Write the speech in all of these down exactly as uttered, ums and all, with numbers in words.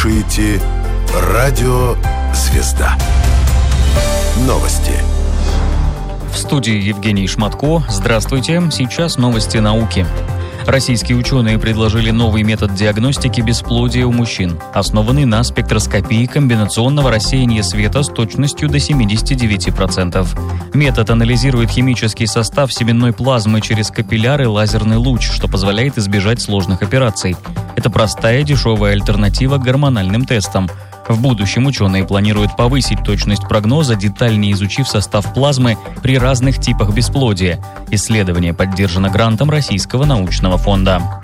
слушаете «Радио Звезда». Новости. В студии Евгений Шматко. Здравствуйте. Сейчас новости науки. Российские ученые предложили новый метод диагностики бесплодия у мужчин, основанный на спектроскопии комбинационного рассеяния света с точностью до семьдесят девять процентов. Метод анализирует химический состав семенной плазмы через капилляр и лазерный луч, что позволяет избежать сложных операций. Это простая, дешевая альтернатива гормональным тестам. В будущем ученые планируют повысить точность прогноза, детальнее изучив состав плазмы при разных типах бесплодия. Исследование поддержано грантом Российского научного фонда.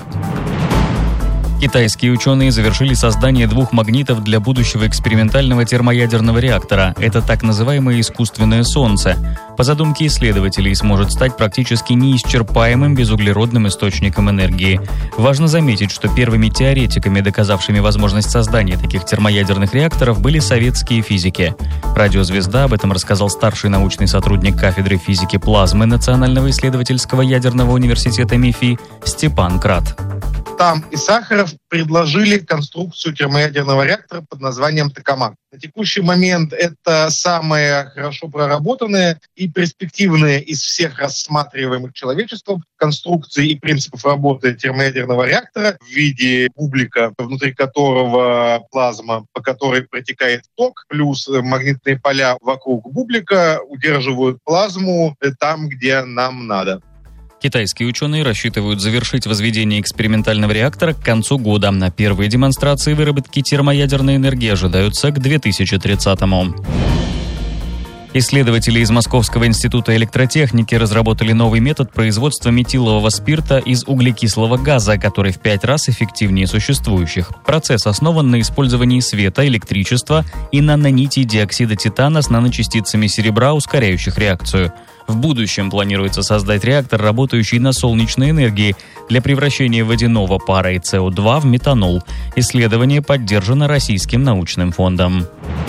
Китайские ученые завершили создание двух магнитов для будущего экспериментального термоядерного реактора. Это так называемое искусственное солнце. По задумке исследователей, сможет стать практически неисчерпаемым безуглеродным источником энергии. Важно заметить, что первыми теоретиками, доказавшими возможность создания таких термоядерных реакторов, были советские физики. Радио «Звезда» об этом рассказал старший научный сотрудник кафедры физики плазмы Национального исследовательского ядерного университета МИФИ Степан Крат. Там и Сахаров предложили конструкцию термоядерного реактора под названием «Токамак». На текущий момент это самая хорошо проработанная и перспективная из всех рассматриваемых человечеством конструкций и принципов работы термоядерного реактора в виде бублика, внутри которого плазма, по которой протекает ток, плюс магнитные поля вокруг бублика удерживают плазму там, где нам надо. Китайские ученые рассчитывают завершить возведение экспериментального реактора к концу года. На первые демонстрации выработки термоядерной энергии ожидаются к две тысячи тридцатому. Исследователи из Московского института электротехники разработали новый метод производства метилового спирта из углекислого газа, который в пять раз эффективнее существующих. Процесс основан на использовании света, электричества и нанонитей диоксида титана с наночастицами серебра, ускоряющих реакцию. В будущем планируется создать реактор, работающий на солнечной энергии, для превращения водяного пара и эс о два в метанол. Исследование поддержано Российским научным фондом.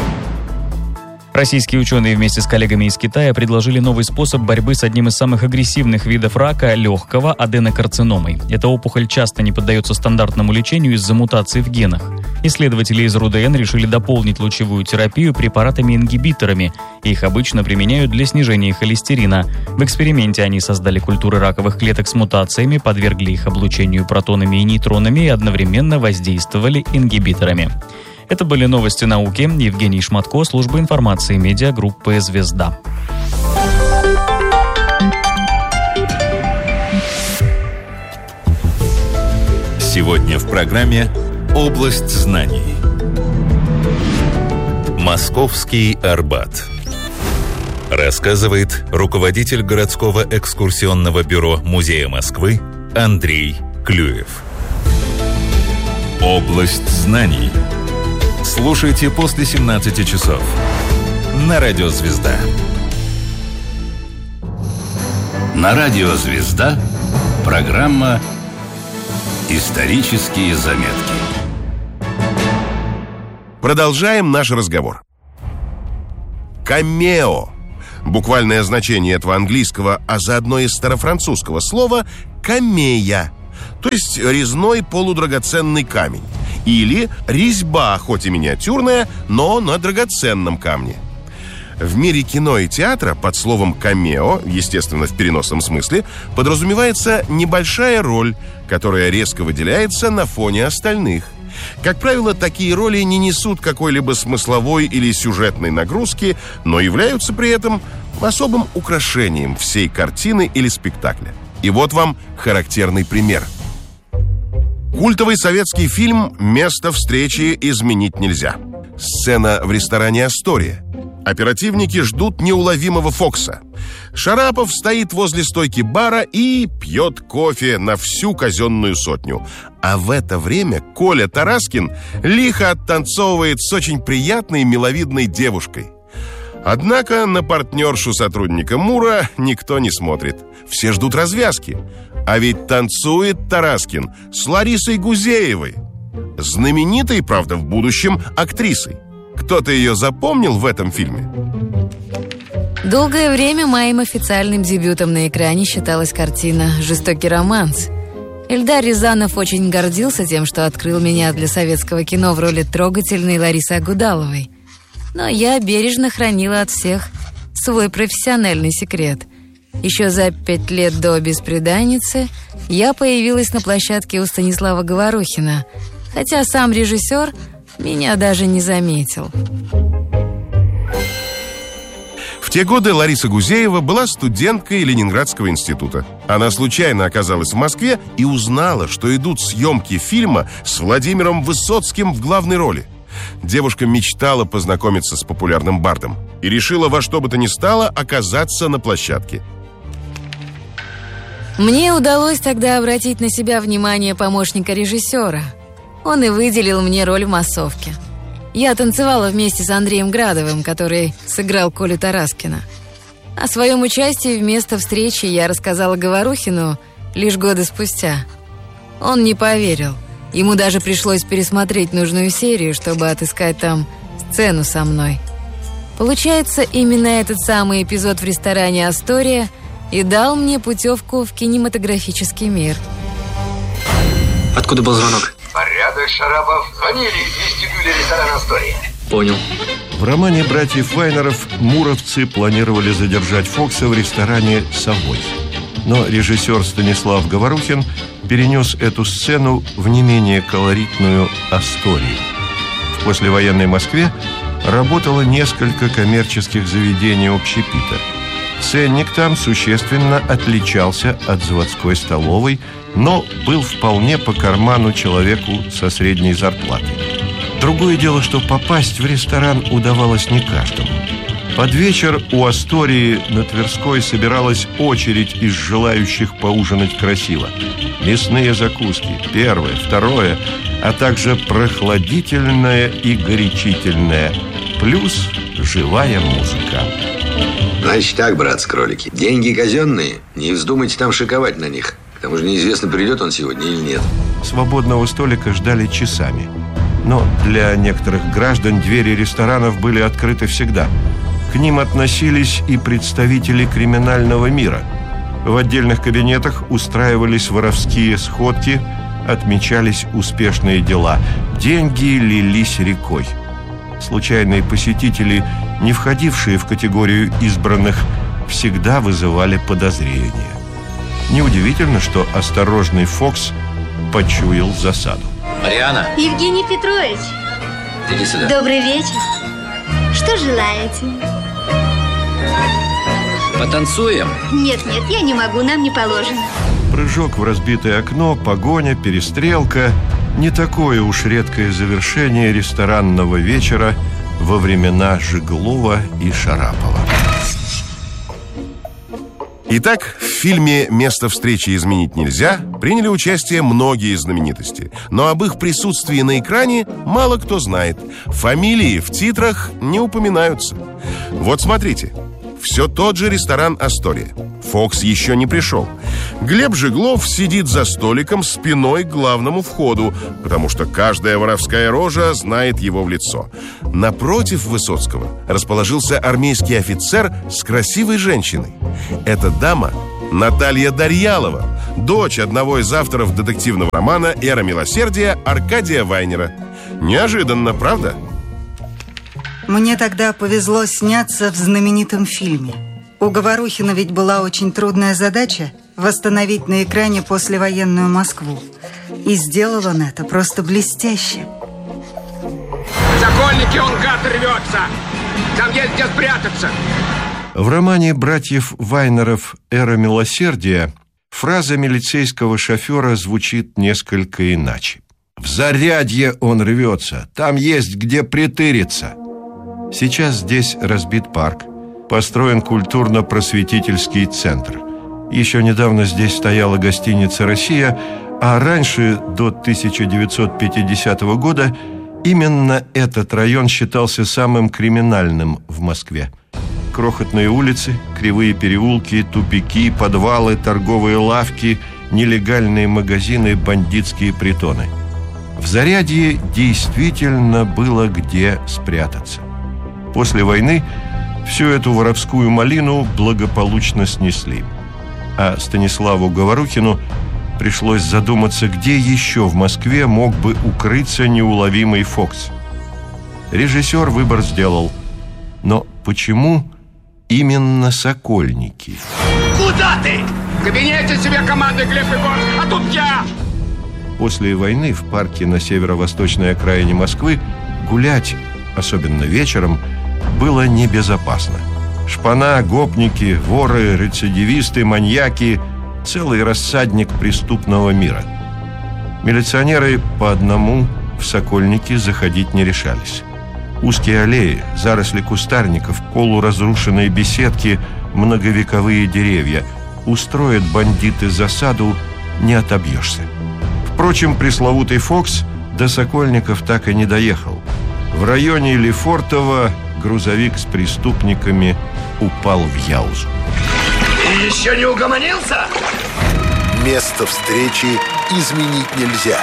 Российские ученые вместе с коллегами из Китая предложили новый способ борьбы с одним из самых агрессивных видов рака – легкого аденокарциномой. Эта опухоль часто не поддается стандартному лечению из-за мутаций в генах. Исследователи из РУДН решили дополнить лучевую терапию препаратами-ингибиторами. Их обычно применяют для снижения холестерина. В эксперименте они создали культуры раковых клеток с мутациями, подвергли их облучению протонами и нейтронами и одновременно воздействовали ингибиторами. Это были новости науки. Евгений Шматко, служба информации медиагруппы «Звезда». Сегодня в программе «Область знаний». Московский Арбат. Рассказывает руководитель городского экскурсионного бюро Музея Москвы Андрей Клюев. «Область знаний». Слушайте после семнадцати часов на Радио «Звезда». На Радио «Звезда» программа «Исторические заметки». Продолжаем наш разговор. Камео. Буквальное значение этого английского, а заодно и старофранцузского слова «камея», то есть резной полудрагоценный камень. Или резьба, хоть и миниатюрная, но на драгоценном камне. В мире кино и театра под словом «камео», естественно, в переносном смысле, подразумевается небольшая роль, которая резко выделяется на фоне остальных. Как правило, такие роли не несут какой-либо смысловой или сюжетной нагрузки, но являются при этом особым украшением всей картины или спектакля. И вот вам характерный пример. Культовый советский фильм «Место встречи изменить нельзя». Сцена в ресторане «Астория». Оперативники ждут неуловимого Фокса. Шарапов стоит возле стойки бара и пьет кофе на всю казенную сотню. А в это время Коля Тараскин лихо оттанцовывает с очень приятной миловидной девушкой. Однако на партнершу сотрудника МУРа никто не смотрит. Все ждут развязки. А ведь танцует Тараскин с Ларисой Гузеевой, знаменитой, правда, в будущем актрисой. Кто-то ее запомнил в этом фильме? Долгое время моим официальным дебютом на экране считалась картина «Жестокий романс». Эльдар Рязанов очень гордился тем, что открыл меня для советского кино в роли трогательной Ларисы Агудаловой. Но я бережно хранила от всех свой профессиональный секрет. Еще за пять лет до «Бесприданницы» я появилась на площадке у Станислава Говорухина, хотя сам режиссер меня даже не заметил. В те годы Лариса Гузеева была студенткой Ленинградского института. Она случайно оказалась в Москве и узнала, что идут съемки фильма с Владимиром Высоцким в главной роли. Девушка мечтала познакомиться с популярным бардом и решила во что бы то ни стало оказаться на площадке. Мне удалось тогда обратить на себя внимание помощника режиссера. Он и выделил мне роль в массовке. Я танцевала вместе с Андреем Градовым, который сыграл Колю Тараскина. О своем участии в место встречи я рассказала Говорухину лишь годы спустя. Он не поверил. Ему даже пришлось пересмотреть нужную серию, чтобы отыскать там сцену со мной. Получается, именно этот самый эпизод в ресторане «Астория» и дал мне путевку в кинематографический мир. Откуда был звонок? Порядок, Шарапов. Звонили из вестибюля ресторана «Астория». Понял. В романе братьев Вайнеров муровцы планировали задержать Фокса в ресторане «Совой». Но режиссер Станислав Говорухин перенес эту сцену в не менее колоритную «Асторию». В послевоенной Москве работало несколько коммерческих заведений общепита. Ценник там существенно отличался от заводской столовой, но был вполне по карману человеку со средней зарплатой. Другое дело, что попасть в ресторан удавалось не каждому. Под вечер у «Астории» на Тверской собиралась очередь из желающих поужинать красиво. Мясные закуски, первое, второе, а также прохладительное и горячительное, плюс живая музыка. Значит так, братцы-кролики, деньги казенные, не вздумайте там шиковать на них. К тому же неизвестно, придет он сегодня или нет. Свободного столика ждали часами. Но для некоторых граждан двери ресторанов были открыты всегда. К ним относились и представители криминального мира. В отдельных кабинетах устраивались воровские сходки, отмечались успешные дела. Деньги лились рекой. Случайные посетители, не входившие в категорию избранных, всегда вызывали подозрения. Неудивительно, что осторожный Фокс почуял засаду. Мариана! Евгений Петрович! Иди сюда. Добрый вечер. Что желаете? Потанцуем? Нет, нет, я не могу, нам не положено. Прыжок в разбитое окно, погоня, перестрелка – не такое уж редкое завершение ресторанного вечера во времена Жеглова и Шарапова. Итак, в фильме «Место встречи изменить нельзя» приняли участие многие знаменитости. Но об их присутствии на экране мало кто знает. Фамилии в титрах не упоминаются. Вот смотрите. Все тот же ресторан «Астория». Фокс еще не пришел. Глеб Жеглов сидит за столиком спиной к главному входу, потому что каждая воровская рожа знает его в лицо. Напротив Высоцкого расположился армейский офицер с красивой женщиной. Эта дама Наталья Дарьялова, дочь одного из авторов детективного романа «Эра милосердия» Аркадия Вайнера. Неожиданно, правда? Мне тогда повезло сняться в знаменитом фильме. У Говорухина ведь была очень трудная задача восстановить на экране послевоенную Москву. И сделал он это просто блестяще. Сокольники, он гад рвется! Там есть где спрятаться! В романе братьев Вайнеров «Эра милосердия» фраза милицейского шофера звучит несколько иначе. «В зарядье он рвется, там есть где притыриться». Сейчас здесь разбит парк, построен культурно-просветительский центр. Еще недавно здесь стояла гостиница «Россия», а раньше, до тысяча девятьсот пятидесятого года, именно этот район считался самым криминальным в Москве. Крохотные улицы, кривые переулки, тупики, подвалы, торговые лавки, нелегальные магазины, бандитские притоны. В Зарядье действительно было где спрятаться. После войны всю эту воровскую малину благополучно снесли. А Станиславу Говорухину пришлось задуматься, где еще в Москве мог бы укрыться неуловимый Фокс. Режиссер выбор сделал. Но почему именно Сокольники? Куда ты? В кабинете себе команды, Глеб Егорович, а тут я! После войны в парке на северо-восточной окраине Москвы гулять, особенно вечером, было небезопасно. Шпана, гопники, воры, рецидивисты, маньяки – целый рассадник преступного мира. Милиционеры по одному в Сокольники заходить не решались. Узкие аллеи, заросли кустарников, полуразрушенные беседки, многовековые деревья. Устроят бандиты засаду, не отобьешься. Впрочем, пресловутый Фокс до Сокольников так и не доехал. В районе Лефортово грузовик с преступниками упал в Яузу. Ты еще не угомонился? Место встречи изменить нельзя.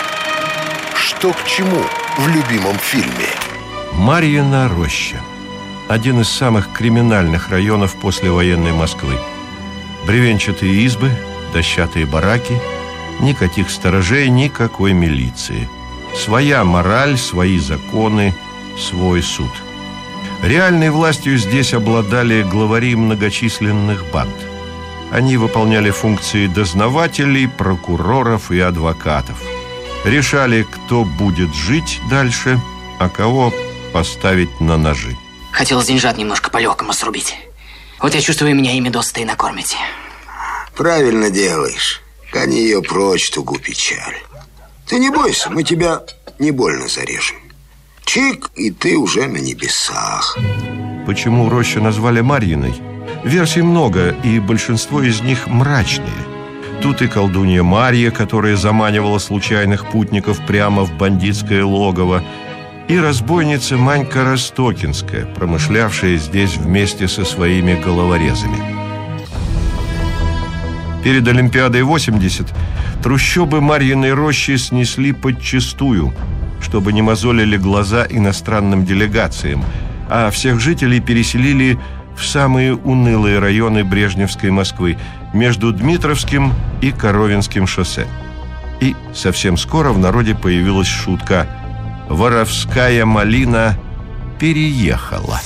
Что к чему в любимом фильме? Марьина роща. Один из самых криминальных районов послевоенной Москвы. Бревенчатые избы, дощатые бараки, никаких сторожей, никакой милиции. Своя мораль, свои законы, свой суд. Реальной властью здесь обладали главари многочисленных банд. Они выполняли функции дознавателей, прокуроров и адвокатов. Решали, кто будет жить дальше, а кого поставить на ножи. Хотелось деньжат немножко по-легкому срубить. Вот я чувствую, меня ими досыта и накормите. Правильно делаешь. Гони ее прочь, тугу печаль. Ты не бойся, мы тебя не больно зарежем. Чик, и ты уже на небесах. Почему рощу назвали Марьиной? Версий много, и большинство из них мрачные. Тут и колдунья Марья, которая заманивала случайных путников прямо в бандитское логово, и разбойница Манька Ростокинская, промышлявшая здесь вместе со своими головорезами. Перед Олимпиадой восемьдесят трущобы Марьиной рощи снесли подчистую, чтобы не мозолили глаза иностранным делегациям, а всех жителей переселили в самые унылые районы Брежневской Москвы, между Дмитровским и Коровинским шоссе. И совсем скоро в народе появилась шутка: «Воровская малина переехала».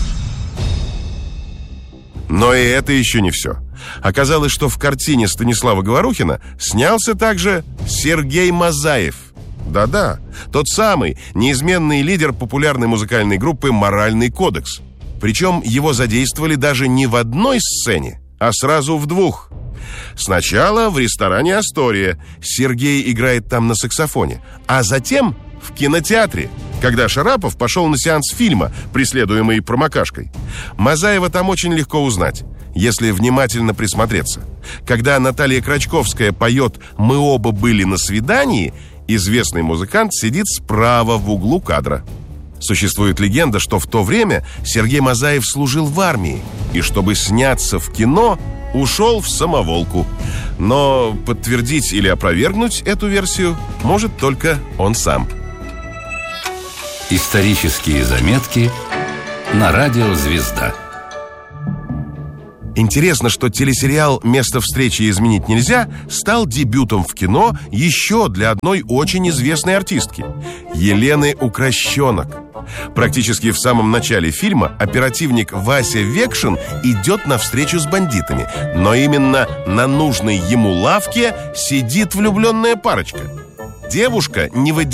Но и это еще не все. Оказалось, что в картине Станислава Говорухина снялся также Сергей Мазаев. Да-да, тот самый неизменный лидер популярной музыкальной группы «Моральный кодекс». Причем его задействовали даже не в одной сцене, а сразу в двух. Сначала в ресторане «Астория» Сергей играет там на саксофоне, а затем в кинотеатре, когда Шарапов пошел на сеанс фильма, преследуемый промокашкой. Мазаева там очень легко узнать, если внимательно присмотреться. Когда Наталья Крачковская поет «Мы оба были на свидании», известный музыкант сидит справа в углу кадра. Существует легенда, что в то время Сергей Мазаев служил в армии и, чтобы сняться в кино, ушел в самоволку. Но подтвердить или опровергнуть эту версию может только он сам. Исторические заметки на радио «Звезда». Интересно, что телесериал «Место встречи изменить нельзя» стал дебютом в кино еще для одной очень известной артистки – Елены Укращенок. Практически в самом начале фильма оперативник Вася Векшин идет навстречу с бандитами, но именно на нужной ему лавке сидит влюбленная парочка. Девушка не выдерживает